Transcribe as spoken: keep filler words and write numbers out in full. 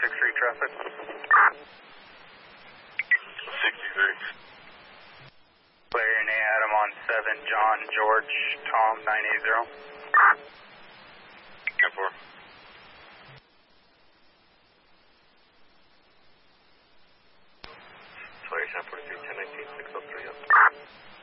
six three traffic. sixty-three. Clearing Adam on seven, John, George, Tom, nine eight zero. ten four. Sorry, ten forty-three, ten nineteen, six oh three, up.